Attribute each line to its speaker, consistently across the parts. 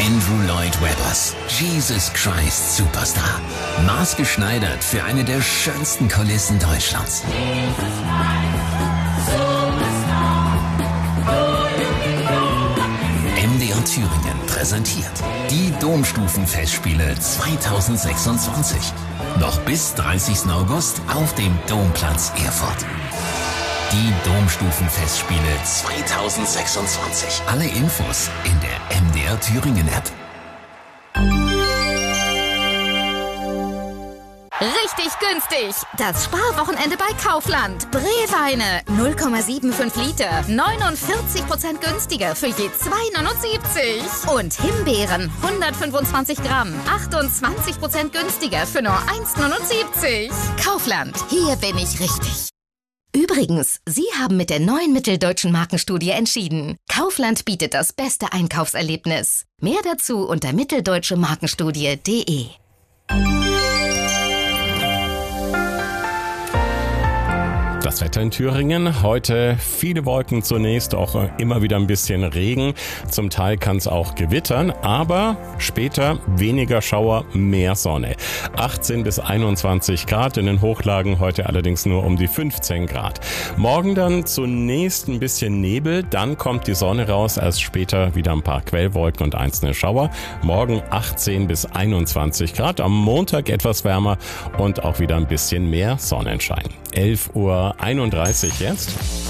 Speaker 1: Andrew Lloyd Webbers, Jesus Christ Superstar. Maßgeschneidert für eine der schönsten Kulissen Deutschlands. MDR Thüringen präsentiert die Domstufenfestspiele 2026. Noch bis 30. August auf dem Domplatz Erfurt. Die Domstufenfestspiele 2026. Alle Infos in der MDR Thüringen App.
Speaker 2: Richtig günstig. Das Sparwochenende bei Kaufland. Breweine 0,75 Liter. 49% günstiger für je 2,79. Und Himbeeren 125 Gramm. 28% günstiger für nur 1,79. Kaufland. Hier bin ich richtig. Übrigens, Sie haben mit der neuen Mitteldeutschen Markenstudie entschieden. Kaufland bietet das beste Einkaufserlebnis. Mehr dazu unter mitteldeutschemarkenstudie.de.
Speaker 3: Das Wetter in Thüringen. Heute viele Wolken zunächst, auch immer wieder ein bisschen Regen. Zum Teil kann es auch gewittern, aber später weniger Schauer, mehr Sonne. 18 bis 21 Grad, in den Hochlagen heute allerdings nur um die 15 Grad. Morgen dann zunächst ein bisschen Nebel, dann kommt die Sonne raus, erst später wieder ein paar Quellwolken und einzelne Schauer. Morgen 18 bis 21 Grad, am Montag etwas wärmer und auch wieder ein bisschen mehr Sonnenschein. 11:31 Uhr jetzt.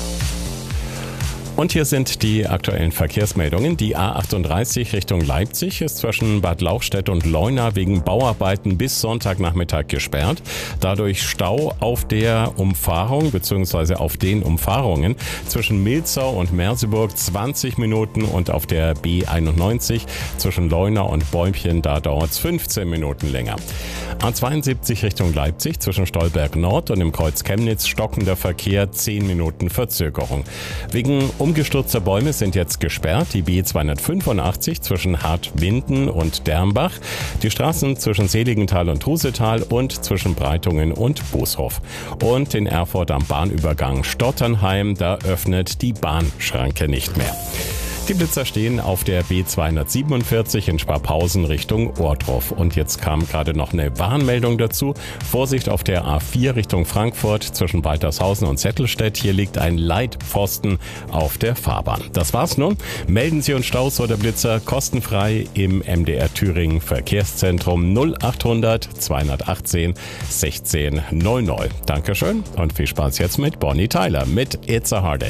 Speaker 3: Und hier sind die aktuellen Verkehrsmeldungen. Die A38 Richtung Leipzig ist zwischen Bad Lauchstädt und Leuna wegen Bauarbeiten bis Sonntagnachmittag gesperrt. Dadurch Stau auf der Umfahrung bzw. auf den Umfahrungen zwischen Milzau und Merseburg 20 Minuten und auf der B91 zwischen Leuna und Bäumchen, da dauert es 15 Minuten länger. A72 Richtung Leipzig zwischen Stolberg Nord und dem Kreuz Chemnitz stockender Verkehr, 10 Minuten Verzögerung. Wegen umgestürzter Bäume sind jetzt gesperrt die B285 zwischen Hartwinden und Dermbach, die Straßen zwischen Seligenthal und Trusetal und zwischen Breitungen und Booshof. Und in Erfurt am Bahnübergang Stotternheim, da öffnet die Bahnschranke nicht mehr. Die Blitzer stehen auf der B247 in Sparpausen Richtung Ohrdruf. Und jetzt kam gerade noch eine Warnmeldung dazu. Vorsicht auf der A4 Richtung Frankfurt zwischen Waltershausen und Zettelstedt. Hier liegt ein Leitpfosten auf der Fahrbahn. Das war's nun. Melden Sie uns Staus oder Blitzer kostenfrei im MDR Thüringen Verkehrszentrum 0800 218 16 00. Dankeschön und viel Spaß jetzt mit Bonnie Tyler mit It's a Heartache.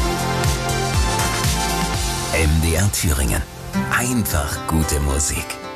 Speaker 1: MDR Thüringen. Einfach gute Musik.